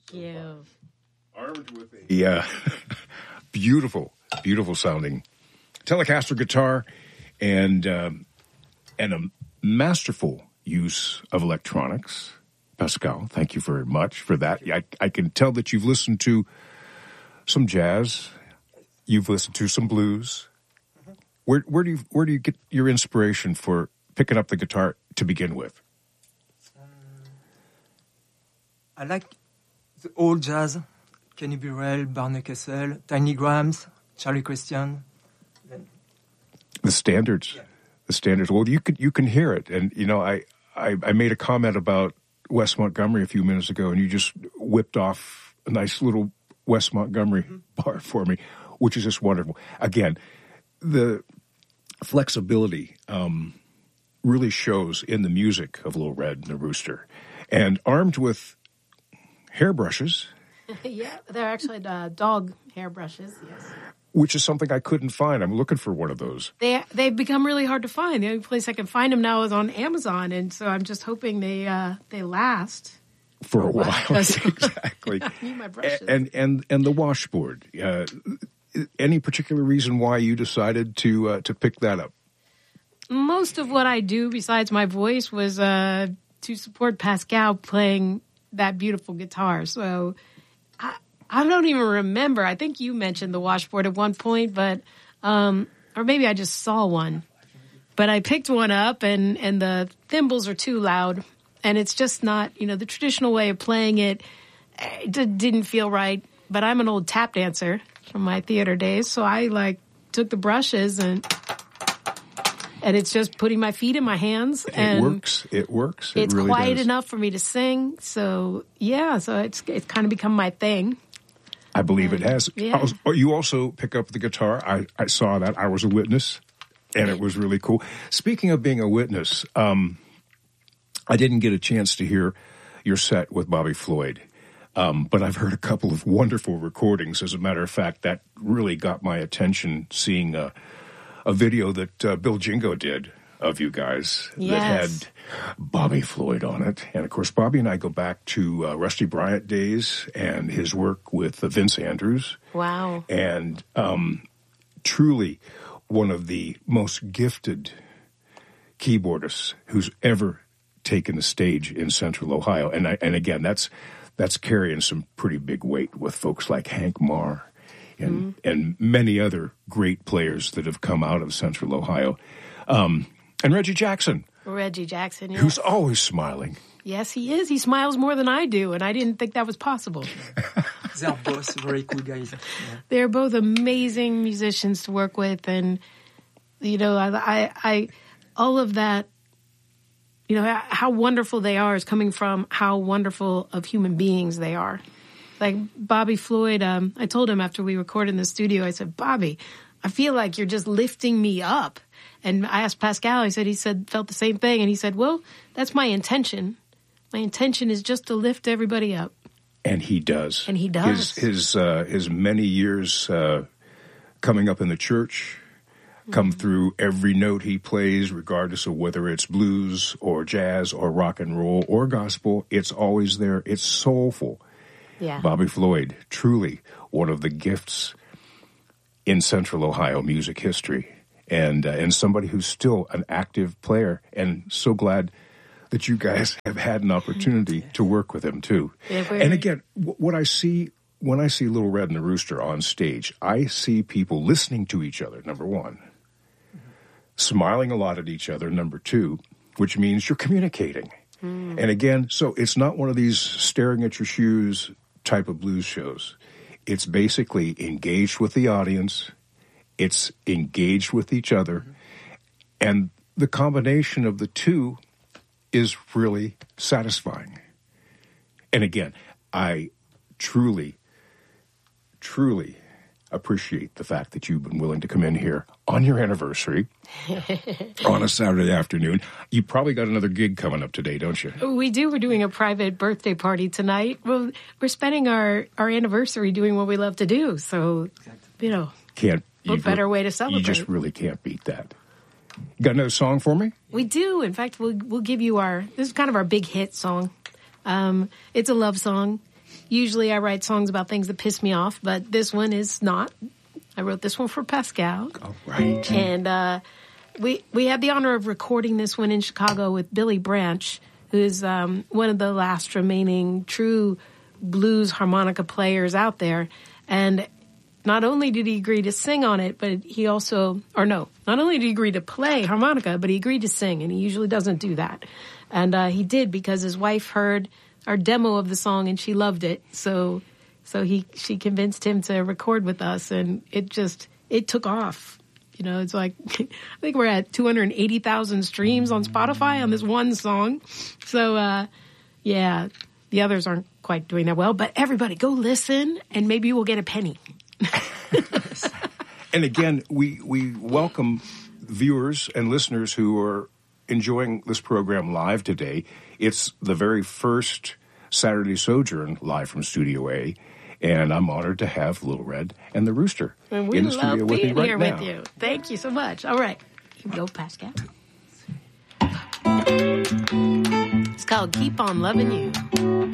you. Armed with a beautiful, beautiful sounding Telecaster guitar and a masterful use of electronics. Pascal, thank you very much for that. I can tell that you've listened to some jazz. You've listened to some blues. Where do you get your inspiration for picking up the guitar to begin with? I like the old jazz, Kenny Burrell, Barney Kessel, Tiny Grahams, Charlie Christian. The standards. Yeah. The standards. Well, you can hear it. And, you know, I made a comment about Wes Montgomery a few minutes ago, and you just whipped off a nice little Wes Montgomery bar for me, which is just wonderful. Again, the flexibility really shows in the music of Little Red and the Rooster. And armed with hairbrushes. Yeah, they're actually dog hairbrushes, yes. Which is something I couldn't find. I'm looking for one of those. They've become really hard to find. The only place I can find them now is on Amazon, and so I'm just hoping they last for a while. Exactly. I need my brushes. And the washboard. Any particular reason why you decided to pick that up? Most of what I do, besides my voice, was to support Pascal playing that beautiful guitar. So I don't even remember. I think you mentioned the washboard at one point, but or maybe I just saw one. But I picked one up, and the thimbles are too loud, and it's just not, the traditional way of playing it. It didn't feel right. But I'm an old tap dancer from my theater days, so I took the brushes and it's just putting my feet in my hands. And it works. It's really quiet does. enough for me to sing. So it's kind of become my thing. I believe it has. Yeah. You also pick up the guitar. I saw that. I was a witness, and it was really cool. Speaking of being a witness, I didn't get a chance to hear your set with Bobby Floyd, but I've heard a couple of wonderful recordings. As a matter of fact, that really got my attention, seeing a video that Bill Jingo did of you guys that had Bobby Floyd on it. And, of course, Bobby and I go back to Rusty Bryant days and his work with Vince Andrews. Wow. And truly one of the most gifted keyboardists who's ever taken the stage in Central Ohio. And again, that's carrying some pretty big weight with folks like Hank Marr and many other great players that have come out of Central Ohio. And Reggie Jackson. Yes. Who's always smiling. Yes, he is. He smiles more than I do, and I didn't think that was possible. They're both very cool guys. Yeah. They're both amazing musicians to work with, and, I all of that, how wonderful they are is coming from how wonderful of human beings they are. Like Bobby Floyd, I told him after we recorded in the studio, I said, Bobby, I feel like you're just lifting me up. And I asked Pascal, he felt the same thing. And he said, well, that's my intention. My intention is just to lift everybody up. And he does. And he does. His many years coming up in the church come through every note he plays, regardless of whether it's blues or jazz or rock and roll or gospel. It's always there. It's soulful. Yeah. Bobby Floyd, truly one of the gifts in Central Ohio music history. And somebody who's still an active player, and so glad that you guys have had an opportunity to work with him too. Yeah, and again, what I see when I see Little Red and the Rooster on stage, I see people listening to each other, number one, smiling a lot at each other, number two, which means you're communicating. And again, so it's not one of these staring at your shoes type of blues shows. It's basically engaged with the audience. It's engaged with each other. And the combination of the two is really satisfying. And again, I truly, truly appreciate the fact that you've been willing to come in here on your anniversary on a Saturday afternoon. You probably got another gig coming up today, don't you? We do. We're doing a private birthday party tonight. Well, we're spending our anniversary doing what we love to do. So, what better way to celebrate? You just really can't beat that. You got another song for me? We do. In fact, we'll give you this is kind of our big hit song. It's a love song. usually I write songs about things that piss me off, but this one is not. I wrote this one for Pascal. All right. And we had the honor of recording this one in Chicago with Billy Branch, who's one of the last remaining true blues harmonica players out there. And not only did he agree to sing on it, but he also, not only did he agree to play harmonica, but he agreed to sing, and he usually doesn't do that. And he did because his wife heard our demo of the song and she loved it. So she convinced him to record with us, and it took off. You know, it's like, I think we're at 280,000 streams on Spotify on this one song. So, yeah, the others aren't quite doing that well, but everybody go listen and maybe you will get a penny. And again, we welcome viewers and listeners who are enjoying this program live today. It's the very first Saturday Sojourn live from Studio A, and I'm honored to have Little Red and the Rooster and in the studio with me right here now. With you. Thank you so much. All right, here we go, Pascal. It's called Keep On Loving You.